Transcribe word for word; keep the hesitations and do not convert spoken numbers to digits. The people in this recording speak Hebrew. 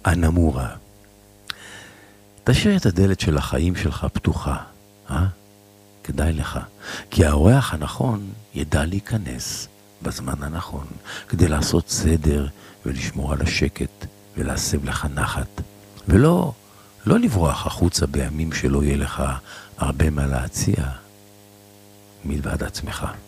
אנמורה. תשאיר את הדלת של החיים שלך פתוחה, אה? כדאי לך, כי האורח הנכון ידע להיכנס בזמן הנכון, כדי לעשות סדר ולשמור על השקט ולהסב לך נחת, ולא לא לברוח החוצה בימים שלא יהיה לך הרבה מה להציע מלבד עצמך.